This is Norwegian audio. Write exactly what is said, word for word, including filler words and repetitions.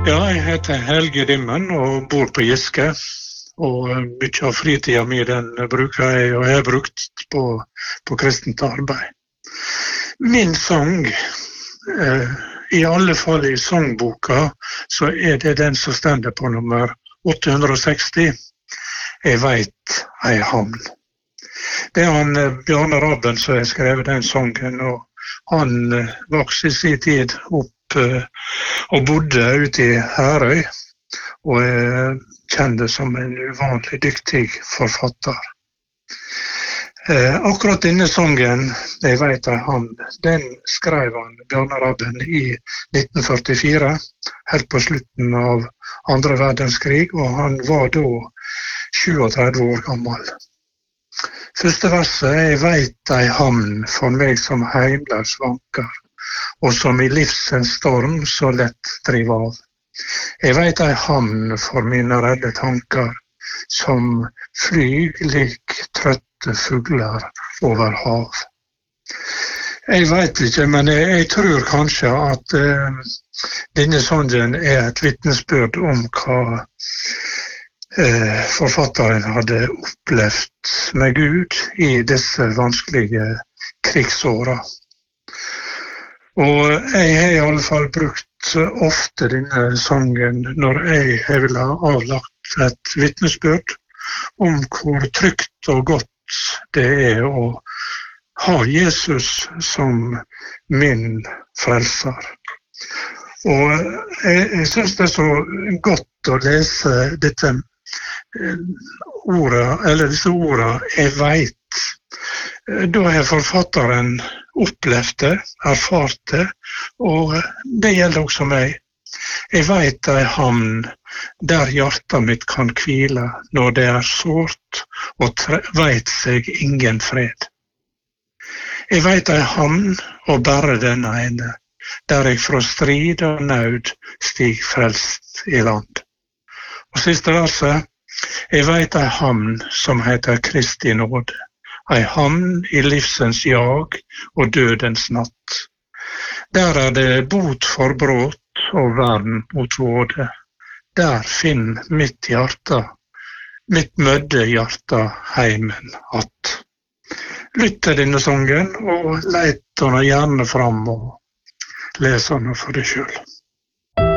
Ja, jeg heter Helge Dimmen og bor på Giske. Og mye av fritida mi den bruker jeg og jeg har brukt på, på kristent arbeid. Min sang, eh, i alle fall i sangboka, så er det den som stender på nummer åtte hundre og seksti. Jeg vet ei havn. Det er han Bjarne Rabben som har skrevet den sangen, og han vokste i sin tid opp og bodde ute i Herøy, og er kjent som en uvanlig dyktig forfatter. Eh, akkurat denne sangen, jeg vet jeg han, den skrev han, Bjarne Rabben, i nitten førtifire, helt på slutten av andre verdenskrig, og han var da trettito år gammel. Første verset, jeg vet ei havn for meg som heimløs vanker, og som i livsens storm så lett driver av. Jeg vet ei havn for mine redde tanker, som flyg lik trøtte fugler over hav. Jeg vet ikke, men jeg, jeg tror kanskje at eh, denne sangen er et vitnesbyrd om hva eh, forfatteren hadde opplevd med Gud i disse vanskelige krigsåra. Og jeg har i alle fall brukt ofte denne sangen når jeg vil ha avlagt et vitnesbyrd om hvor trygt og godt det er å ha Jesus som min frelser. Og jeg, jeg synes det er så godt å lese dette ordet, eller disse ordene jeg vet. Da har forfatteren opplevd det, erfart det, og det gjelder også meg. Jeg vet ei havn der hjertet mitt kan hvile når det er sårt og vet seg ingen fred. Jeg vet ei havn og bare den ene, der jeg fra strid og nød stig frelst i land. Og siste verset, jeg vet ei havn som heter Kristi nåde. Ei havn i livsens jag og dødens natt. Der er det bot for bråt og vern mot våde. Der finn mitt hjerte, mitt mødde hjerte heimen att. Lytt til denne sangen, og leit den gjerne fram og les den for deg selv.